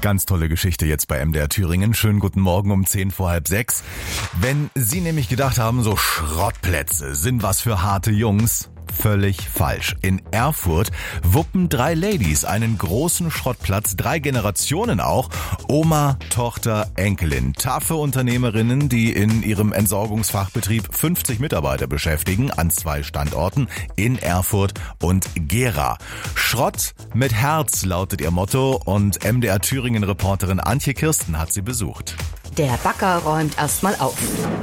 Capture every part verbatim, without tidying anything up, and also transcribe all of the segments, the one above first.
Ganz tolle Geschichte jetzt bei M D R Thüringen. Schönen guten Morgen um zehn vor halb sechs. Wenn Sie nämlich gedacht haben, so Schrottplätze sind was für harte Jungs, völlig falsch. In Erfurt wuppen drei Ladies einen großen Schrottplatz, drei Generationen auch. Oma, Tochter, Enkelin. Taffe Unternehmerinnen, die in ihrem Entsorgungsfachbetrieb fünfzig Mitarbeiter beschäftigen, an zwei Standorten in Erfurt und Gera. Schrott mit Herz lautet ihr Motto und M D R Thüringen-Reporterin Antje Kirsten hat sie besucht. Der Bagger räumt erstmal auf.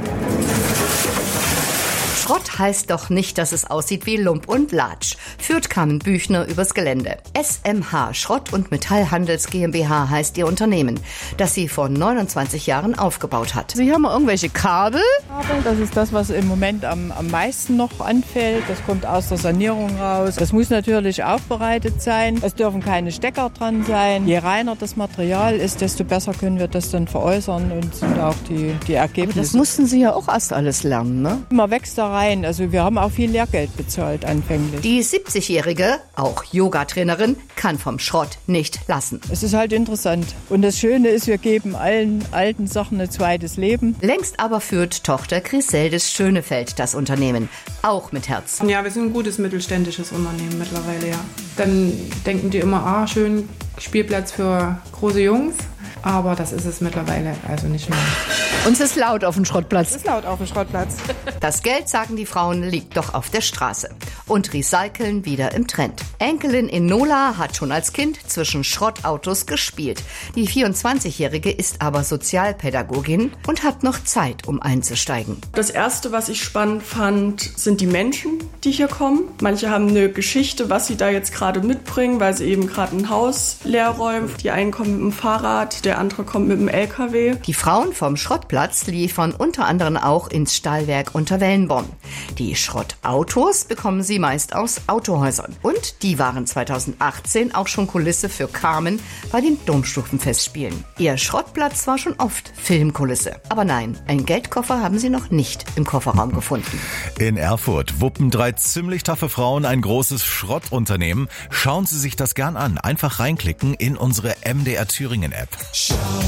Schrott heißt doch nicht, dass es aussieht wie Lump und Latsch, führt Carmen Büchner übers Gelände. S M H Schrott- und Metallhandels GmbH heißt ihr Unternehmen, das sie vor neunundzwanzig Jahren aufgebaut hat. Sie haben irgendwelche Kabel? Das ist das, was im Moment am, am meisten noch anfällt. Das kommt aus der Sanierung raus. Das muss natürlich aufbereitet sein. Es dürfen keine Stecker dran sein. Je reiner das Material ist, desto besser können wir das dann veräußern und sind auch die, die Ergebnisse. Aber das mussten Sie ja auch erst alles lernen, ne? Man wächst da rein. Also wir haben auch viel Lehrgeld bezahlt anfänglich. Die siebzigjährige, auch Yoga-Trainerin, kann vom Schrott nicht lassen. Es ist halt interessant. Und das Schöne ist, wir geben allen alten Sachen ein zweites Leben. Längst aber führt Tochter Griseldes Schönefeld das Unternehmen, auch mit Herz. Ja, wir sind ein gutes mittelständisches Unternehmen mittlerweile, ja. Dann denken die immer, ah, schön Spielplatz für große Jungs. Aber das ist es mittlerweile also nicht mehr. Uns ist laut auf dem Schrottplatz. Es ist laut auf dem Schrottplatz. Das Geld, sagen die Frauen, liegt doch auf der Straße. Und Recyceln wieder im Trend. Enkelin Enola hat schon als Kind zwischen Schrottautos gespielt. Die vierundzwanzigjährige ist aber Sozialpädagogin und hat noch Zeit, um einzusteigen. Das Erste, was ich spannend fand, sind die Menschen, die hier kommen. Manche haben eine Geschichte, was sie da jetzt gerade mitbringen, weil sie eben gerade ein Haus leer räumen. Die einen kommen mit dem Fahrrad, der andere kommt mit dem L K W. Die Frauen vom Schrottplatz liefern unter anderem auch ins Stahlwerk Unterwellenborn. Die Schrottautos bekommen sie meist aus Autohäusern. Und die waren zweitausendachtzehn auch schon Kulisse für Carmen bei den Domstufenfestspielen. Ihr Schrottplatz war schon oft Filmkulisse. Aber nein, einen Geldkoffer haben sie noch nicht im Kofferraum gefunden. In Erfurt wuppen drei ziemlich taffe Frauen ein großes Schrottunternehmen. Schauen Sie sich das gern an. Einfach reinklicken in unsere M D R Thüringen App.